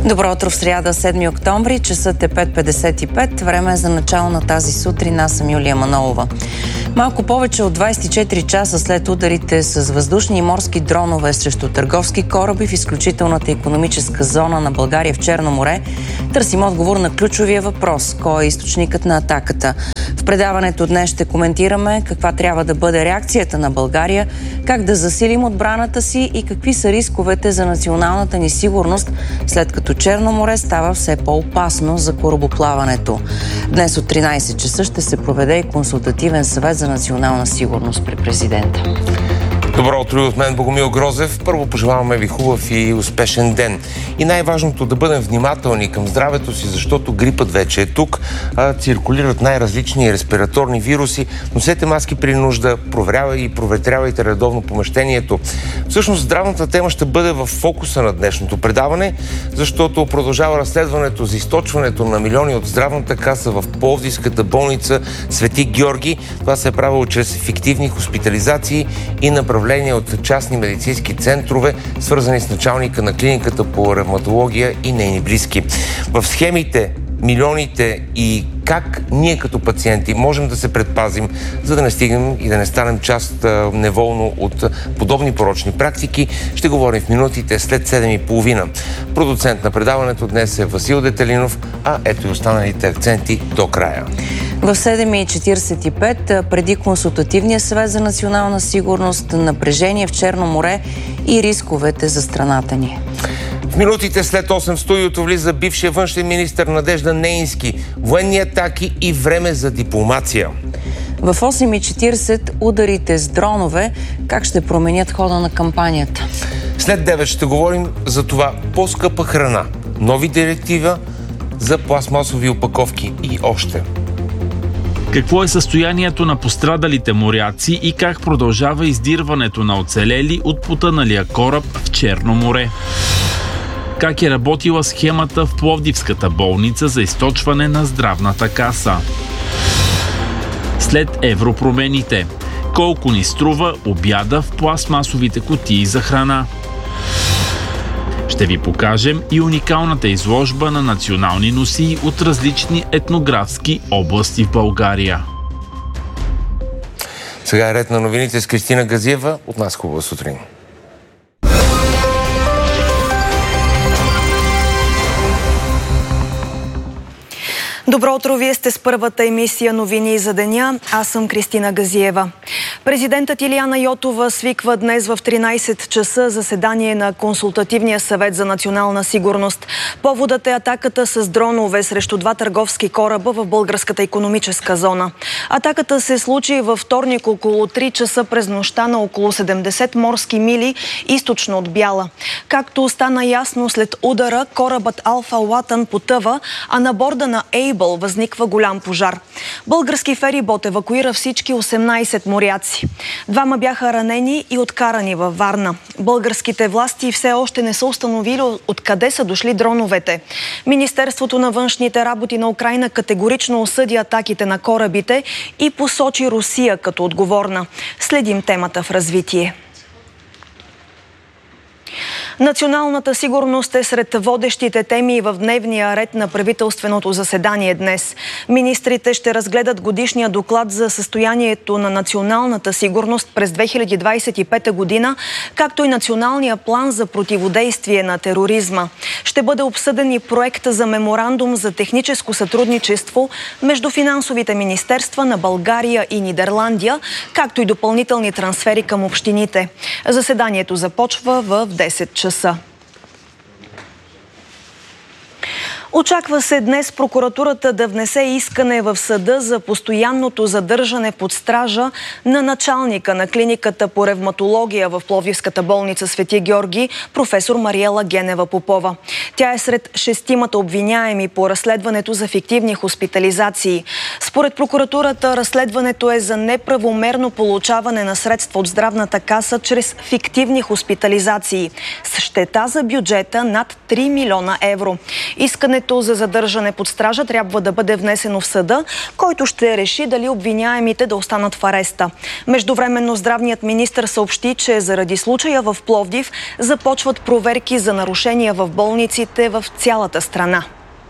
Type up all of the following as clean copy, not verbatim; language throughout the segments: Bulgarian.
Добро утро в сряда, 7 октомври. Часът е 5:55. Време е за начало на тази сутрин. Аз съм Юлия Манолова. Малко повече от 24 часа след ударите с въздушни и морски дронове срещу търговски кораби в изключителната икономическа зона на България в Черно море, търсим отговор на ключовия въпрос – кой е източникът на атаката. В предаването днес ще коментираме каква трябва да бъде реакцията на България, как да засилим отбраната си и какви са рисковете за националната ни сигурност, след като Черно море става все по-опасно за корабоплаването. Днес от 13 часа ще се проведе и консултативен съвет за национална сигурност при президента. Добро утро от мен, Богомил Грозев. Първо пожелаваме ви хубав и успешен ден. И най-важното да бъдем внимателни към здравето си, защото грипът вече е тук. Циркулират най-различни респираторни вируси. Носете маски при нужда, проверявайте и проветрявайте редовно помещението. Всъщност здравната тема ще бъде в фокуса на днешното предаване, защото продължава разследването за източването на милиони от здравната каса в Пловдивската болница Свети Георги. Това се е правило чрез фиктивни хоспитализации и направления от частни медицински центрове, свързани с началника на клиниката по ревматология и нейни близки. В схемите, милионите и как ние като пациенти можем да се предпазим, за да не стигнем и да не станем част неволно от подобни порочни практики, ще говорим в минутите след 7:30. Продуцент на предаването днес е Васил Детелинов, а ето и останалите акценти до края. В 7:45, преди консултативния съвет за национална сигурност, напрежение в Черно море и рисковете за страната ни. В минутите след 8 в студиото влиза бившия външен министър Надежда Нейнски. Военни атаки и време за дипломация. В 8:40 ударите с дронове как ще променят хода на кампанията. След 9 ще говорим за това по-скъпа храна, нови директива за пластмасови опаковки и още. Какво е състоянието на пострадалите моряци и как продължава издирването на оцелели от потъналия кораб в Черно море? Как е работила схемата в Пловдивската болница за източване на здравната каса? След европромените. Колко ни струва обяда в пластмасовите кутии за храна? Ще ви покажем и уникалната изложба на национални носии от различни етнографски области в България. Сега е ред на новините с Кристина Газиева. От нас хубава сутрин. Добро утро, вие сте с първата емисия новини за деня. Аз съм Кристина Газиева. Президентът Илияна Йотова свиква днес в 13 часа заседание на Консултативния съвет за национална сигурност. Поводът е атаката с дронове срещу 2 търговски кораба в българската икономическа зона. Атаката се случи във вторник около 3 часа през нощта на около 70 морски мили източно от Бяла. Както стана ясно след удара, корабът Алфа Латън потъва, а на борда на Ейбъл възниква голям пожар. Български ферибот евакуира всички 18 моряци. 2 бяха ранени и откарани във Варна. Българските власти все още не са установили откъде са дошли дроновете. Министерството на външните работи на Украйна категорично осъди атаките на корабите и посочи Русия като отговорна. Следим темата в развитие. Националната сигурност е сред водещите теми в дневния ред на правителственото заседание днес. Министрите ще разгледат годишния доклад за състоянието на националната сигурност през 2025 година, както и националния план за противодействие на тероризма. Ще бъде обсъден и проект за меморандум за техническо сътрудничество между финансовите министерства на България и Нидерландия, както и допълнителни трансфери към общините. Заседанието започва в 10 часа. Очаква се днес прокуратурата да внесе искане в съда за постоянното задържане под стража на началника на клиниката по ревматология в Пловдивската болница Свети Георги, професор Мариела Генева-Попова. Тя е сред 6 обвиняеми по разследването за фиктивни хоспитализации. Според прокуратурата, разследването е за неправомерно получаване на средства от здравната каса чрез фиктивни хоспитализации с щета за бюджета над 3 милиона евро. Искането за задържане под стража трябва да бъде внесено в съда, който ще реши дали обвиняемите да останат в ареста. Междувременно здравният министър съобщи, че заради случая в Пловдив започват проверки за нарушения в болниците в цялата страна.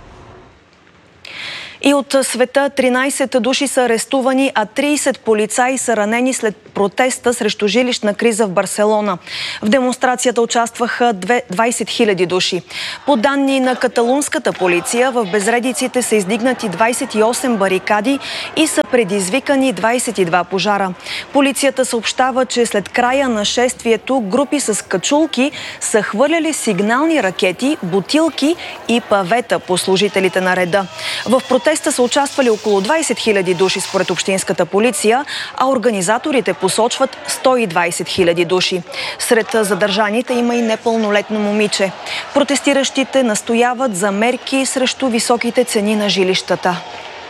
И от света 13 души са арестувани, а 30 полицаи са ранени след протеста срещу жилищна криза в Барселона. В демонстрацията участваха 20 000 души. По данни на каталунската полиция, в безредиците са издигнати 28 барикади и са предизвикани 22 пожара. Полицията съобщава, че след края на шествието групи с качулки са хвърляли сигнални ракети, бутилки и павета по служителите на реда. В протеста са участвали около 20 000 души според общинската полиция, а организаторите посочват 120 000 души. Сред задържаните има и непълнолетно момиче. Протестиращите настояват за мерки срещу високите цени на жилищата.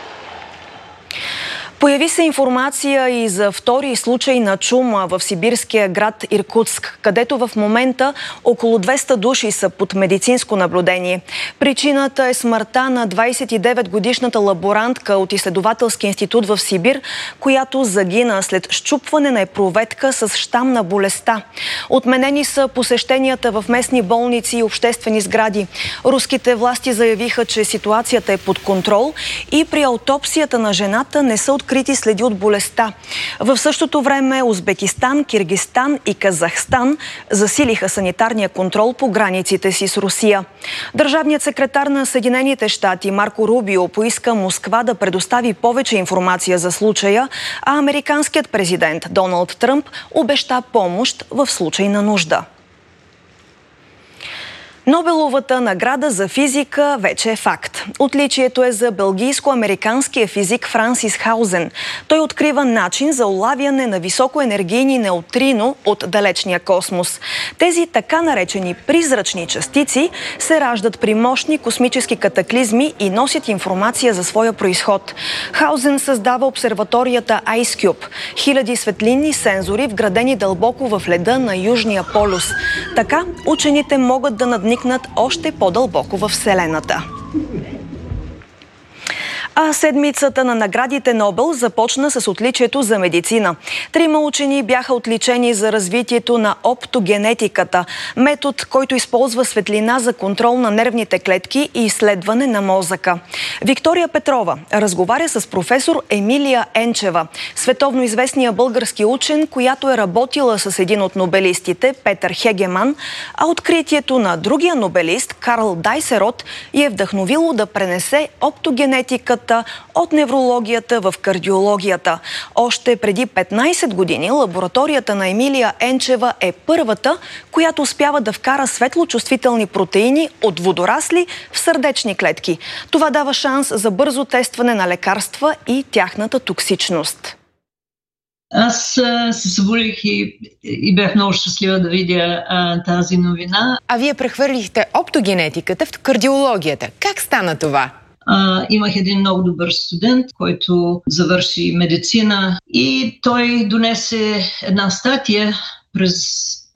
Появи се информация и за втори случай на чума в сибирския град Иркутск, където в момента около 200 души са под медицинско наблюдение. Причината е смъртта на 29-годишната лаборантка от изследователски институт в Сибир, която загина след счупване на епроветка с щам на болестта. Отменени са посещенията в местни болници и обществени сгради. Руските власти заявиха, че ситуацията е под контрол и при аутопсията на жената не са открити следи от болестта. В същото време Узбекистан, Киргизстан и Казахстан засилиха санитарния контрол по границите си с Русия. Държавният секретар на Съединените щати Марко Рубио поиска Москва да предостави повече информация за случая, а американският президент Доналд Тръмп обеща помощ в случай на нужда. Нобеловата награда за физика вече е факт. Отличието е за белгийско-американския физик Франсис Хаузен. Той открива начин за улавяне на високоенергийни неутрино от далечния космос. Тези така наречени призрачни частици се раждат при мощни космически катаклизми и носят информация за своя произход. Хаузен създава обсерваторията IceCube – хиляди светлинни сензори, вградени дълбоко в леда на Южния полюс. Така учените могат да надникнат още по-дълбоко в Вселената. А седмицата на наградите Нобел започна с отличието за медицина. 3 учени бяха отличени за развитието на оптогенетиката, метод, който използва светлина за контрол на нервните клетки и изследване на мозъка. Виктория Петрова разговаря с професор Емилия Енчева, световно известния български учен, която е работила с един от нобелистите, Петър Хегеман, а откритието на другия нобелист, Карл Дайсерот, е вдъхновило да пренесе оптогенетиката от неврологията в кардиологията. Още преди 15 години лабораторията на Емилия Енчева е първата, която успява да вкара светлочувствителни протеини от водорасли в сърдечни клетки. Това дава шанс за бързо тестване на лекарства и тяхната токсичност. Аз се събудих и бях много щастлива да видя тази новина. А вие прехвърлихте оптогенетиката в кардиологията. Как стана това? Имах един много добър студент, който завърши медицина и той донесе една статия през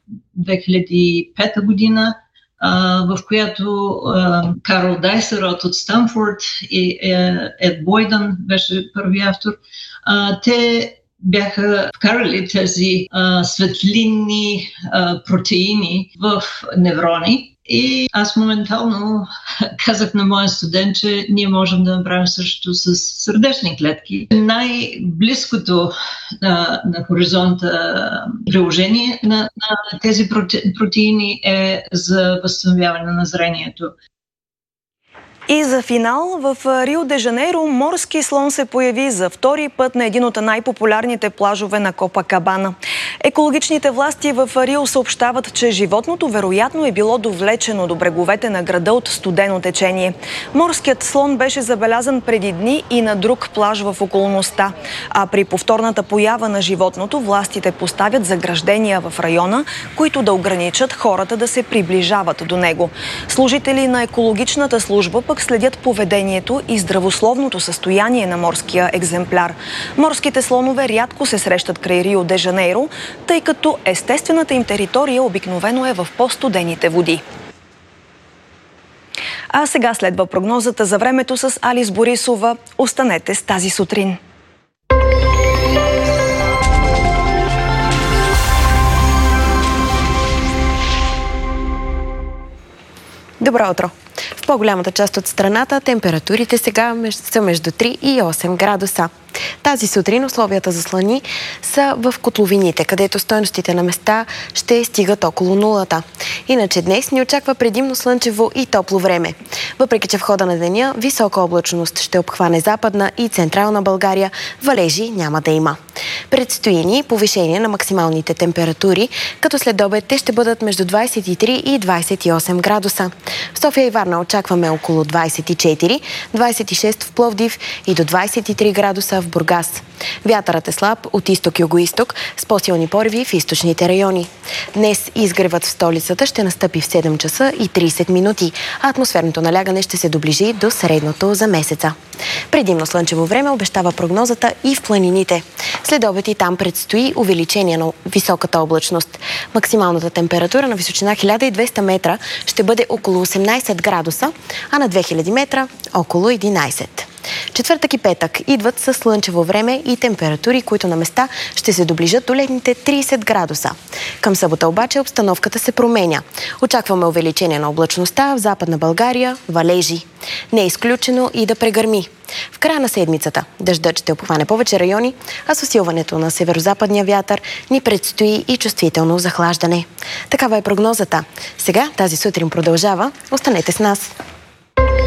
2005 година, в която Карл Дайсерот от Станфорд и Ед Бойдън беше първи автор. Те бяха вкарали тези светлинни протеини в неврони. И аз моментално казах на моя студент, че ние можем да направим също с сърдечни клетки. Най-близкото на хоризонта приложение на тези протеини е за възстановяване на зрението. И за финал в Рио де Жанейро морски слон се появи за втори път на един от най-популярните плажове на Копакабана. Екологичните власти в Рио съобщават, че животното вероятно е било довлечено до бреговете на града от студено течение. Морският слон беше забелязан преди дни и на друг плаж в околността. А при повторната поява на животното властите поставят заграждения в района, които да ограничат хората да се приближават до него. Служители на екологичната служба пък следят поведението и здравословното състояние на морския екземпляр. Морските слонове рядко се срещат край Рио де Жанейро, тъй като естествената им територия обикновено е в по-студените води. А сега следва прогнозата за времето с Алис Борисова. Останете с тази сутрин. Добро утро! В по-голямата част от страната температурите сега са между 3 и 8 градуса. Тази сутрин условията за слани са в котловините, където стойностите на места ще стигат около нулата. Иначе днес ни очаква предимно слънчево и топло време. Въпреки че в хода на деня висока облачност ще обхване Западна и Централна България, валежи няма да има. Предстои ни повишение на максималните температури, като след обед те ще бъдат между 23 и 28 градуса. В София и Варна очакваме около 24, 26 в Пловдив и до 23 градуса в Бургас. Вятърът е слаб от изток-югоизток с по-силни пориви в източните райони. Днес изгревът в столицата ще настъпи в 7 часа и 30 минути, а атмосферното налягане ще се доближи до средното за месеца. Предимно слънчево време обещава прогнозата и в планините. След обед и там предстои увеличение на високата облачност. Максималната температура на височина 1200 метра ще бъде около 18 градуса, а на 2000 метра около 11. Четвъртък и петък идват със слънчево време и температури, които на места ще се доближат до летните 30 градуса. Към събота обаче обстановката се променя. Очакваме увеличение на облачността в Западна България, валежи. Не е изключено и да прегърми. В края на седмицата дъждът ще обхване повече райони, а с усилването на северозападния вятър ни предстои и чувствително захлаждане. Такава е прогнозата. Сега тази сутрин продължава. Останете с нас.